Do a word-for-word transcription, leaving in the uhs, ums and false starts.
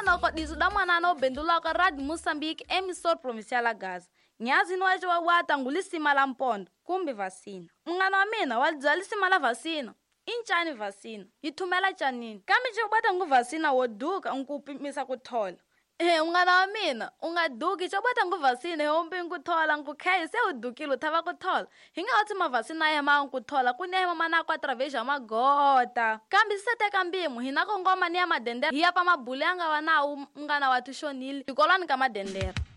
noko dizu da mwanano bendula ka Rádio Moçambique emissor provincial a Gaza. Nyazi no ejo wa wata ngulisima la mpondo kumbi vacina. Mngana wa mina walidzalisima la vacina. Inchani vacina. Yitumela chanini. Kambi chobata ngu vacina woduka nkupimisa kuthola. Eh ungana wa mina ungaduki chobata ngu vacina yombi nkuthola nkukhayi se udukile uthava kuthola. Hinga wati ma vacina ya ma nkuthola kunehe mama na kwa traveja magota. Kambi sete kambimu hinako ngoma ni ya madendera. Hiya pa mabule anga wana ungana watu shonili. Ikolani kama dendera.